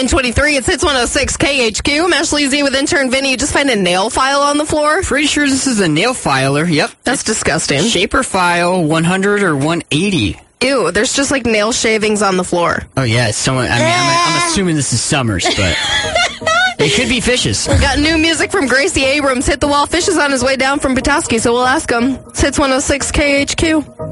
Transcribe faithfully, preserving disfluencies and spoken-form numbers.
nine twenty-three, it's Hits one oh six K H Q. I'm Ashley Z with intern Vinny. You just find a nail file on the floor? Pretty sure this is a nail filer. Yep. That's disgusting. Shaper file one hundred or one eighty. Ew, there's just like nail shavings on the floor. Oh, yeah. It's someone. I mean, I'm, I'm assuming this is Summers, but it could be Fishes. We got new music from Gracie Abrams. Hit the Wall. Fish is on his way down from Petoskey, so we'll ask him. It's Hits one oh six K H Q.